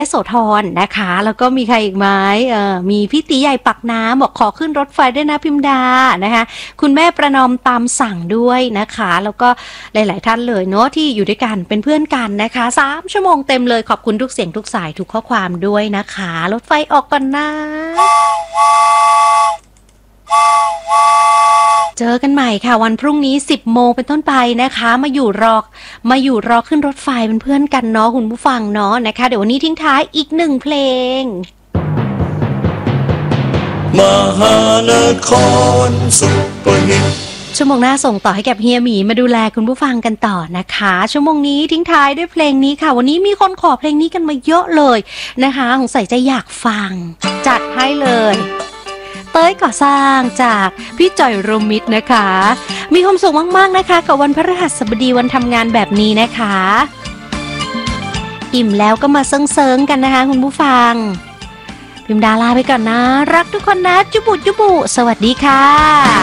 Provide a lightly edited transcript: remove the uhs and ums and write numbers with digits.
โสธรนะคะแล้วก็มีใครอีกไหมมีพี่ตีใหญ่ปักน้ำบอกขอขึ้นรถไฟด้วยนะพิมดานะคะคุณแม่ประนอมตามสั่งด้วยนะคะแล้วก็หลายๆท่านเลยเนาะที่อยู่ด้วยกันเป็นเพื่อนกันนะคะ3 ชั่วโมงเต็มเลยขอบคุณทุกเสียงทุกสายทุกข้อความด้วยนะคะรถไฟออกก่อนนะเจอกันใหม่ค่ะวันพรุ่งนี้10 โมงเป็นต้นไปนะคะมาอยู่รอขึ้นรถไฟเป็นเพื่อนกันเนาะคุณผู้ฟังเนาะนะคะเดี๋ยววันนี้ทิ้งท้ายอีก1 เพลงมหานครสุปหิตชั่วโมงหน้าส่งต่อให้กับเฮียหมีมาดูแลคุณผู้ฟังกันต่อนะคะชั่วโมงนี้ทิ้งท้ายด้วยเพลงนี้ค่ะวันนี้มีคนขอเพลงนี้กันมาเยอะเลยนะคะสงสัยจะอยากฟังจัดให้เลยเต้ยก่อสร้างจากพี่จ่อยรมิตรนะคะมีความสุขมากๆนะคะกับวันพฤหัสบดีวันทำงานแบบนี้นะคะอิ่มแล้วก็มาเซิงๆกันนะคะคุณผู้ฟังพิมดาลาไปก่อนนะรักทุกคนนะจุบุจุบุสวัสดีค่ะ